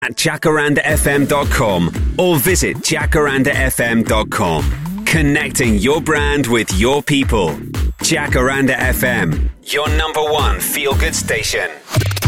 at jacarandafm.com or visit jacarandafm.com. Connecting your brand with your people. Jacaranda FM, your number one feel-good station.